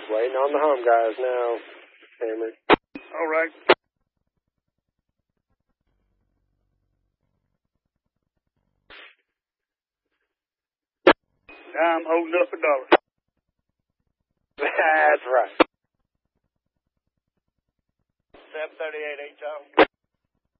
Waiting on the home guys now, Henry. All right. I'm holding up $1. That's right. 738 8 Tom.